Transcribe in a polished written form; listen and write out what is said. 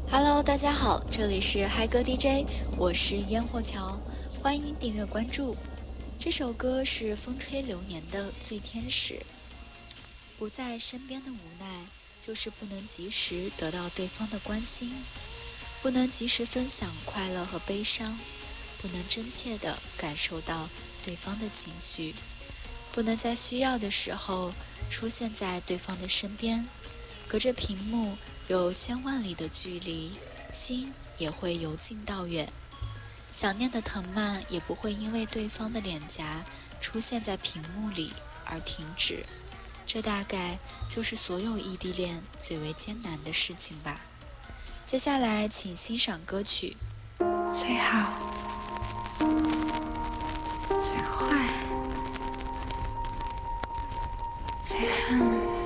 Hello，大家好，这里是嗨歌 DJ， 我是烟火桥，欢迎订阅关注。这首歌是风吹流年的最天使。不在身边的无奈，就是不能及时得到对方的关心，不能及时分享快乐和悲伤，不能真切地感受到对方的情绪，不能在需要的时候出现在对方的身边。隔着屏幕有千万里的距离，心也会由近到远。想念的藤蔓也不会因为对方的脸颊出现在屏幕里而停止。这大概就是所有异地恋最为艰难的事情吧。接下来请欣赏歌曲最好最坏最恨